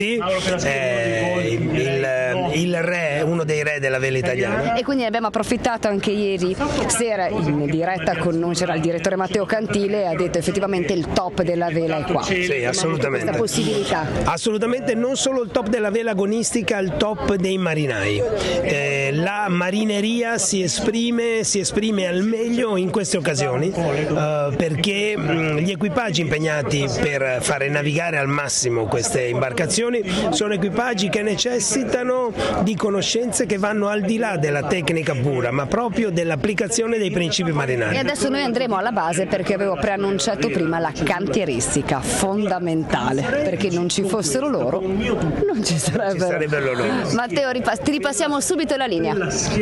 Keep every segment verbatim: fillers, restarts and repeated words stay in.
è il, il re, uno dei re della vela italiana. E quindi ne abbiamo approfittato anche ieri sera in diretta con noi, c'era il direttore Matteo Cantile e ha detto effettivamente il top della vela è qua. Sì, assolutamente. Questa possibilità. Assolutamente, non solo il top della vela agonistica, il top dei marinai. Eh, la marineria si esprime, si esprime al meglio in queste occasioni eh, perché mh, gli equipaggi impegnati per fare navigare al massimo queste imbarcazioni sono equipaggi che necessitano di conoscenze che vanno al di là della tecnica pura, ma proprio dell'applicazione dei principi marinari. E adesso noi andremo alla base perché avevo preannunciato prima la cantieristica, fondamentale, perché non ci fossero loro, non ci sarebbero. Ci sarebbero loro. Matteo, ripass- ti ripassiamo subito la linea.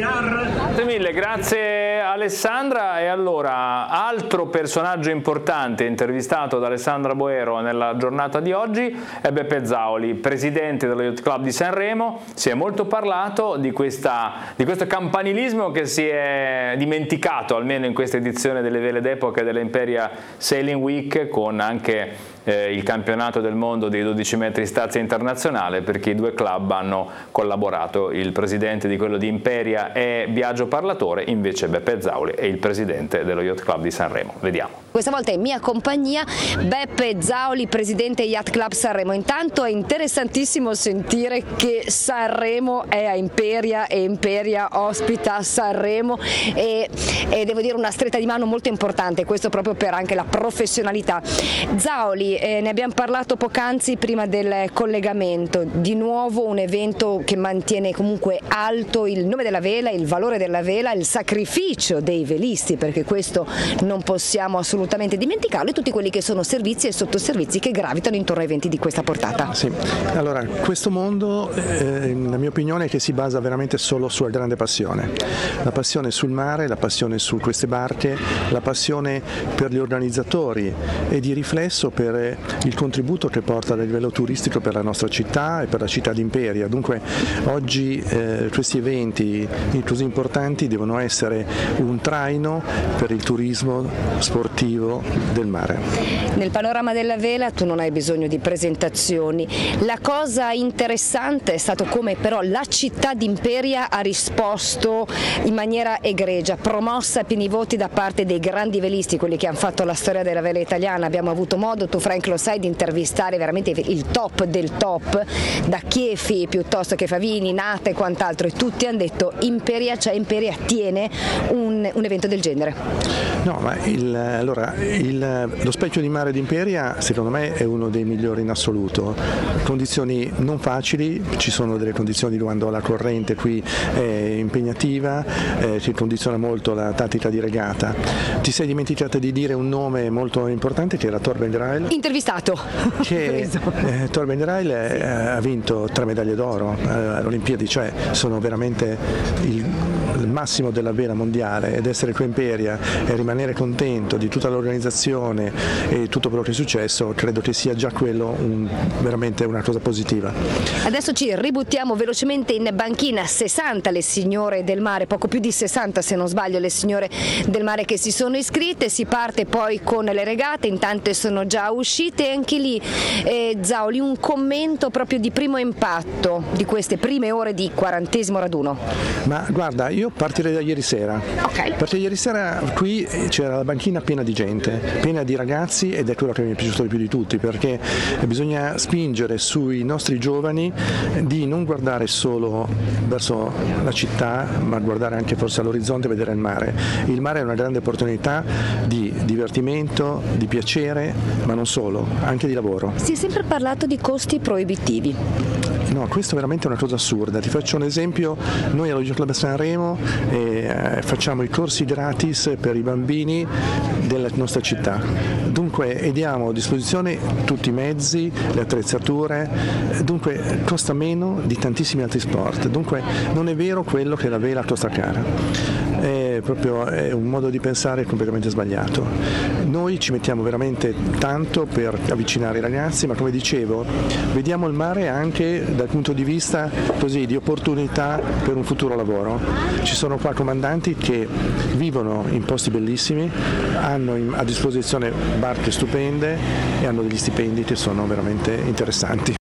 Grazie mille, grazie Alessandra. E allora, altro personaggio importante intervistato da Alessandra Boero nella giornata di oggi è Beppe Zauli, presidente dello Yacht Club di Sanremo. Si è molto parlato di, questa, di questo campanilismo che si è dimenticato, almeno in questa edizione delle Vele d'Epoca dell'Imperia Sailing Week, con anche eh, il campionato del mondo dei dodici metri stazza internazionale, perché i due club hanno collaborato. Il presidente di quello di Imperia è Biagio Parlatore, invece Beppe Zauli è il presidente dello Yacht Club di Sanremo. Vediamo. Questa volta è in mia compagnia Beppe Zauli, presidente Yacht Club Sanremo. Intanto è interessantissimo sentire che Sanremo è a Imperia e Imperia ospita Sanremo e, e devo dire una stretta di mano molto importante, questo proprio per anche la professionalità. Zauli, eh, ne abbiamo parlato poc'anzi prima del collegamento, di nuovo un evento che mantiene comunque alto il nome della vela, il valore della vela, il sacrificio dei velisti, perché questo non possiamo assolutamente dimenticarlo, e tutti quelli che sono servizi e sottoservizi che gravitano intorno ai eventi di questa portata. Sì, allora questo mondo, eh, la mia opinione è che si basa veramente solo sulla grande passione, la passione sul mare, la passione su queste barche, la passione per gli organizzatori e di riflesso per il contributo che porta il livello turistico per la nostra città e per la città di Imperia. Dunque oggi eh, questi eventi così importanti devono essere un traino per il turismo sportivo del mare. Nel panorama della vela tu non hai bisogno di presentazioni. La cosa interessante è stato come però la città di Imperia ha risposto in maniera egregia, promossa a pieni voti da parte dei grandi velisti, quelli che hanno fatto la storia della vela italiana. Abbiamo avuto modo, tu Frank lo sai, di intervistare veramente il top del top, da Chiefi piuttosto che Favini, Nate e quant'altro, e tutti hanno detto Imperia, cioè Imperia tiene un, un evento del genere. No, ma il, allora, il, lo specchio di mare di Imperia secondo me è uno dei migliori in assoluto. Condizioni non facili, ci sono delle condizioni quando la corrente qui è impegnativa, eh, ci condiziona molto la tattica di regata. Ti sei dimenticata di dire un nome molto importante che era Torben Grail. Intervistato. Che eh, Torben Grail eh, ha vinto tre medaglie d'oro eh, alle Olimpiadi, cioè sono veramente il, il massimo della vela mondiale, ed essere qui in Imperia e rimanere contento di tutta l'organizzazione e tutto quello che è successo, credo che sia già quello un, veramente una cosa positiva. Adesso ci ributtiamo velocemente in banchina, sessanta le signore del mare, poco più di sessanta se non sbaglio le signore del mare che si sono iscritte. Si parte poi con le regate, intanto sono già uscite, e anche lì eh, Zauli, un commento proprio di primo impatto di queste prime ore di quarantesimo raduno. Ma guarda, io partirei da ieri sera, okay. Perché ieri sera qui c'era la banchina piena di gente, piena di ragazzi, ed è quello che mi è piaciuto di più di tutti, perché bisogna spingere sui nostri giovani di non guardare solo verso la città, ma guardare anche forse all'orizzonte e vedere il mare. Il mare è una grande opportunità di divertimento, di piacere, ma non solo, anche di lavoro. Si è sempre parlato di costi proibitivi. No, questo è veramente una cosa assurda. Ti faccio un esempio: noi allo Yacht Club Sanremo eh, facciamo i corsi gratis per i bambini della nostra città, dunque e diamo a disposizione tutti i mezzi, le attrezzature, dunque costa meno di tantissimi altri sport, dunque non è vero quello che la vela costa cara. È proprio è un modo di pensare completamente sbagliato. Noi ci mettiamo veramente tanto per avvicinare i ragazzi, ma come dicevo, vediamo il mare anche dal punto di vista così di opportunità per un futuro lavoro. Ci sono qua comandanti che vivono in posti bellissimi, hanno a disposizione barche stupende e hanno degli stipendi che sono veramente interessanti.